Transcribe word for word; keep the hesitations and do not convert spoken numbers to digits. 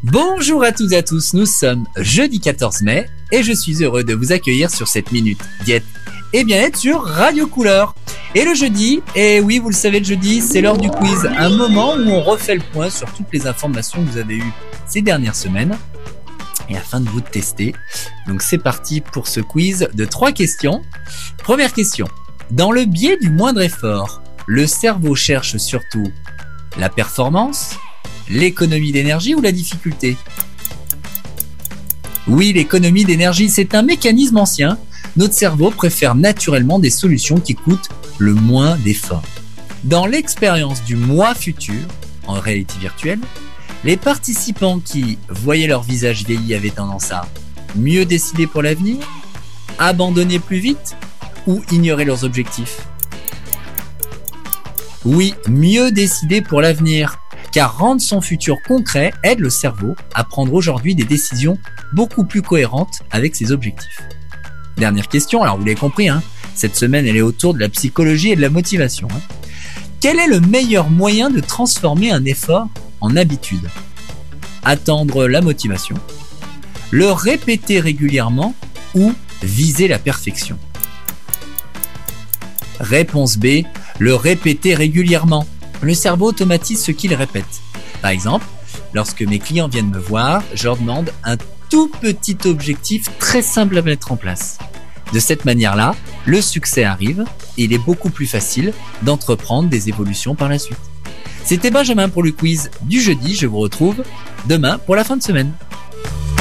Bonjour à toutes et à tous, nous sommes jeudi quatorze mai et je suis heureux de vous accueillir sur cette minute diète et bien-être sur Radio Couleur. Et le jeudi, et oui vous le savez le jeudi, c'est l'heure du quiz, un moment où on refait le point sur toutes les informations que vous avez eues ces dernières semaines et afin de vous tester. Donc c'est parti pour ce quiz de trois questions. Première question, dans le biais du moindre effort, le cerveau cherche surtout la performance, l'économie d'énergie ou la difficulté? Oui, l'économie d'énergie, c'est un mécanisme ancien. Notre cerveau préfère naturellement des solutions qui coûtent le moins d'efforts. Dans l'expérience du mois futur, en réalité virtuelle, les participants qui voyaient leur visage vieilli avaient tendance à mieux décider pour l'avenir, abandonner plus vite ou ignorer leurs objectifs. Oui, mieux décider pour l'avenir. Car rendre son futur concret aide le cerveau à prendre aujourd'hui des décisions beaucoup plus cohérentes avec ses objectifs. Dernière question, alors vous l'avez compris, hein, cette semaine elle est autour de la psychologie et de la motivation. Hein. Quel est le meilleur moyen de transformer un effort en habitude? Attendre la motivation, le répéter régulièrement ou viser la perfection? Réponse B, le répéter régulièrement. Le cerveau automatise ce qu'il répète. Par exemple, lorsque mes clients viennent me voir, je leur demande un tout petit objectif très simple à mettre en place. De cette manière-là, le succès arrive et il est beaucoup plus facile d'entreprendre des évolutions par la suite. C'était Benjamin pour le quiz du jeudi. Je vous retrouve demain pour la fin de semaine.